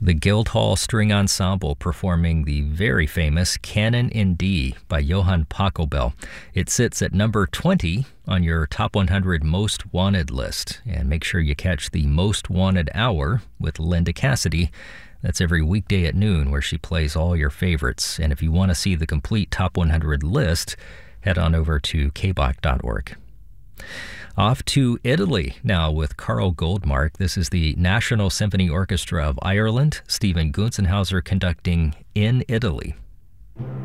The Guildhall String Ensemble performing the very famous Canon in D by Johann Pachelbel. It sits at number 20 on your Top 100 Most Wanted list. And make sure you catch the Most Wanted Hour with Linda Cassidy. That's every weekday at noon, where she plays all your favorites. And if you want to see the complete Top 100 list, head on over to kbach.org. Off to Italy now with Carl Goldmark. This is the National Symphony Orchestra of Ireland, Stephen Gunzenhauser conducting In Italy.